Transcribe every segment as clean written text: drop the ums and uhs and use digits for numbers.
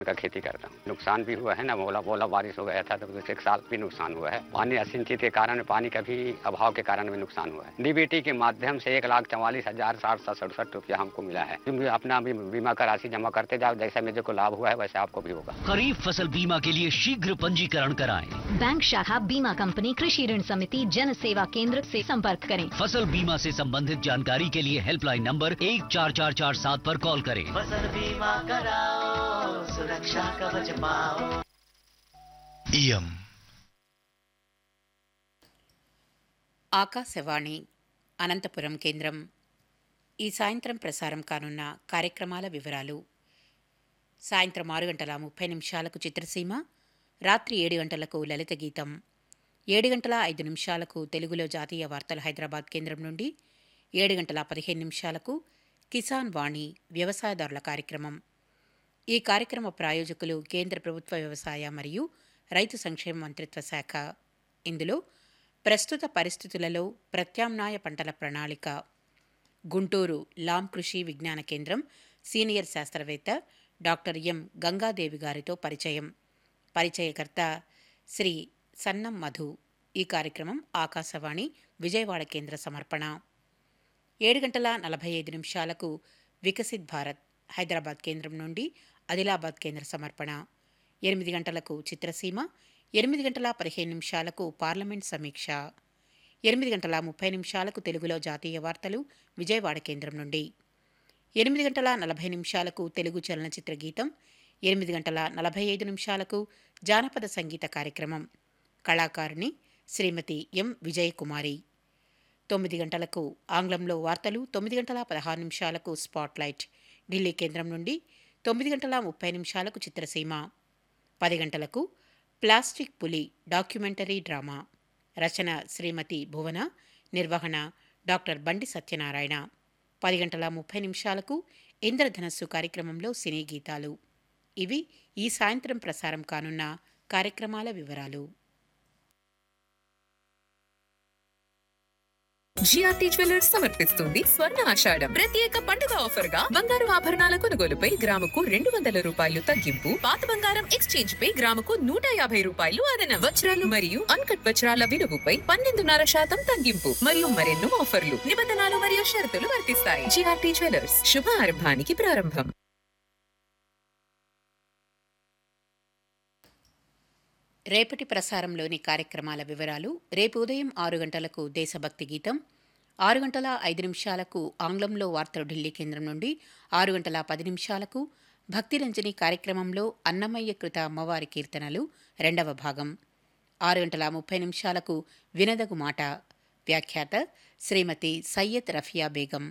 का खेती करता हूँ। नुकसान भी हुआ है ना, ओला बारिश हो गया था तो एक साल भी नुकसान हुआ है। पानी असिंचित के कारण, पानी का भी अभाव के कारण भी नुकसान हुआ है। डीबीटी के माध्यम से 1,44,767 रुपया हमको मिला है। तुम भी अपना भी बीमा का राशि जमा करते जाओ, जैसा मेरे को लाभ हुआ है वैसे आपको भी होगा। खरीफ फसल बीमा के लिए शीघ्र पंजीकरण कराएं। बैंक शाखा, बीमा कंपनी, कृषि ऋण समिति, जन सेवा केंद्र से संपर्क करें। फसल बीमा से संबंधित जानकारी के लिए हेल्पलाइन नंबर 14447 पर कॉल करें। फसल बीमा कराओ, सुरक्षा कवच पाओ। इयम् ఆకాశవాణి అనంతపురం కేంద్రం. ఈ సాయంత్రం ప్రసారం కానున్న కార్యక్రమాల వివరాలు. సాయంత్రం 6:30 చిత్రసీమ, రాత్రి 7 లలిత గీతం, 7:05 తెలుగులో జాతీయ వార్తలు హైదరాబాద్ కేంద్రం నుండి, 7:15 కిసాన్ వాణి వ్యవసాయదారుల కార్యక్రమం. ఈ కార్యక్రమ ప్రాయోజకులు కేంద్ర ప్రభుత్వ వ్యవసాయ మరియు రైతు సంక్షేమ మంత్రిత్వ శాఖ. ఇందులో ప్రస్తుత పరిస్థితులలో ప్రత్యామ్నాయ పంటల ప్రణాళిక, గుంటూరు లాం కృషి విజ్ఞాన కేంద్రం సీనియర్ శాస్త్రవేత్త డాక్టర్ ఎం గంగాదేవి గారితో పరిచయం. పరిచయకర్త శ్రీ సన్నం మధు. ఈ కార్యక్రమం ఆకాశవాణి విజయవాడ కేంద్ర సమర్పణ. 7:45 వికసిత్ భారత్ హైదరాబాద్ కేంద్రం నుండి ఆదిలాబాద్ కేంద్ర సమర్పణ. 8 చిత్రసీమ, 8:15 పార్లమెంట్ సమీక్ష, 8:30 తెలుగులో జాతీయ వార్తలు విజయవాడ కేంద్రం నుండి, 8:40 తెలుగు చలనచిత్ర గీతం, 8:45 జానపద సంగీత కార్యక్రమం. కళాకారిణి శ్రీమతి ఎం విజయకుమారి. 9 ఆంగ్లంలో వార్తలు, 9:16 స్పాట్లైట్ ఢిల్లీ కేంద్రం నుండి, 9:30 చిత్రసీమ. 10 ప్లాస్టిక్ పులి డాక్యుమెంటరీ డ్రామా. రచన శ్రీమతి భువన, నిర్వహణ డాక్టర్ బండి సత్యనారాయణ. 10:30 ఇంద్రధనస్సు కార్యక్రమంలో సినీ గీతాలు. ఇవి ఈ సాయంత్రం ప్రసారం కానున్న కార్యక్రమాల వివరాలు. జిఆర్టీ జ్యువెలర్స్ సమర్పిస్తుంది స్వర్ణ ఆషాఢం ప్రత్యేక పండుగ ఆఫర్ గా బంగారు ఆభరణాల కొనుగోలుపై గ్రాముకు 200 రూపాయలు తగ్గింపు, పాత బంగారం ఎక్స్చేంజ్ పై గ్రాముకు 150 రూపాయలు అదనం, వజ్రాలు మరియు అన్కట్ వజ్రాల విలువపై 12.5% తగ్గింపు మరియు మరెన్నో ఆఫర్లు. నిబంధనలు మరియు షరతులు వర్తిస్తాయి. జిఆర్టీ జ్యువెలర్స్, శుభారంభానికి ప్రారంభం. రేపటి ప్రసారంలోని కార్యక్రమాల వివరాలు. రేపు ఉదయం 6 దేశభక్తి గీతం, 6:05 ఆంగ్లంలో వార్తలు ఢిల్లీ కేంద్రం నుండి, 6:10 భక్తిరంజని కార్యక్రమంలో అన్నమయ్య కృత అమ్మవారి కీర్తనలు 2వ భాగం, 6:30 వినదగు మాట, వ్యాఖ్యాత శ్రీమతి సయ్యద్ రఫియా బేగం,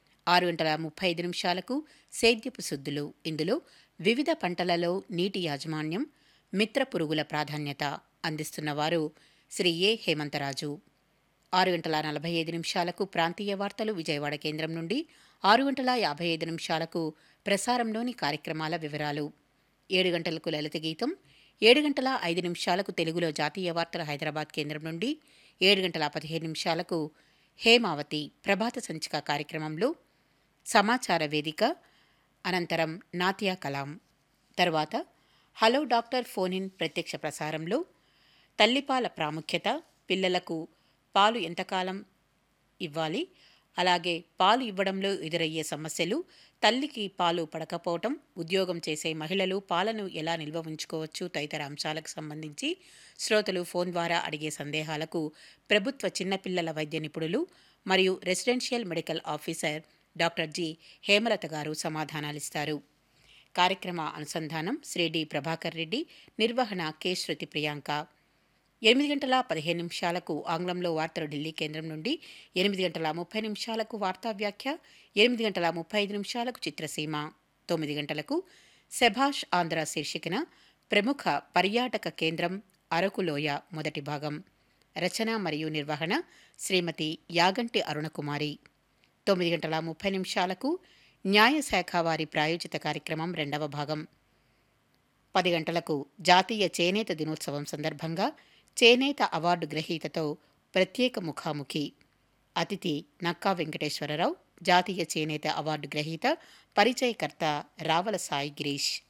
6:35 సేద్యపు సుద్దులు. ఇందులో వివిధ పంటలలో నీటి యాజమాన్యం, మిత్ర పురుగుల ప్రాధాన్యత అందిస్తున్నవారు శ్రీ ఏ హేమంతరాజు. 6:45 ప్రాంతీయ వార్తలు విజయవాడ కేంద్రం నుండి, 6:55 ప్రసారంలోని కార్యక్రమాల వివరాలు. 7 లలిత గీతం, 7:05 తెలుగులో జాతీయ వార్తలు హైదరాబాద్ కేంద్రం నుండి, 7:15 హేమావతి ప్రభాత సంచిక కార్యక్రమంలో సమాచార వేదిక, అనంతరం నాత్యా కలాం. తర్వాత హలో డాక్టర్ ఫోన్ ఇన్ ప్రత్యక్ష ప్రసారంలో తల్లిపాల ప్రాముఖ్యత, పిల్లలకు పాలు ఎంతకాలం ఇవ్వాలి, అలాగే పాలు ఇవ్వడంలో ఎదురయ్యే సమస్యలు, తల్లికి పాలు పడకపోవటం, ఉద్యోగం చేసే మహిళలు పాలను ఎలా నిల్వ ఉంచుకోవచ్చు తదితర అంశాలకు సంబంధించి శ్రోతలు ఫోన్ ద్వారా అడిగే సందేహాలకు ప్రభుత్వ చిన్నపిల్లల వైద్య నిపుణులు మరియు residential medical officer doctor G Hemalatha గారు సమాధానాలిస్తారు. కార్యక్రమ అనుసంధానం శ్రీ డి ప్రభాకర్ రెడ్డి, నిర్వహణ కె శృతి ప్రియాంక. 8:15 ఆంగ్లంలో వార్తలు ఢిల్లీ కేంద్రం నుండి, 8:30 వార్తా వ్యాఖ్య, 8:35 చిత్రసీమ. 9 శభాష్ ఆంధ్ర శీర్షికన ప్రముఖ పర్యాటక కేంద్రం అరకులోయ మొదటి భాగం. రచన మరియు నిర్వహణ శ్రీమతి యాగంటి అరుణకుమారి. 9:30 న్యాయశాఖ వారి ప్రాయోజిత కార్యక్రమం 2వ భాగం. 10 జాతీయ చేనేత దినోత్సవం సందర్భంగా చేనేత అవార్డు గ్రహీతతో ప్రత్యేక ముఖాముఖి. అతిథి నక్కా వెంకటేశ్వరరావు, జాతీయ చేనేత అవార్డు గ్రహీత, పరిచయకర్త రావల సాయి గిరీష్.